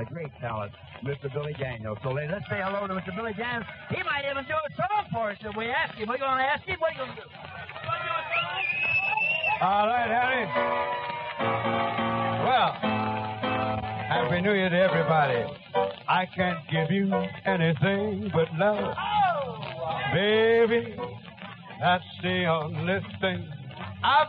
great talent, Mr. Billy Daniels. So let's say hello to Mr. Billy Daniels. He might even do a song for us if we ask him. We're going to ask him. What are you going to do? All right, Harry. Well, Happy New Year to everybody. I can't give you anything but love. Baby, that's the only thing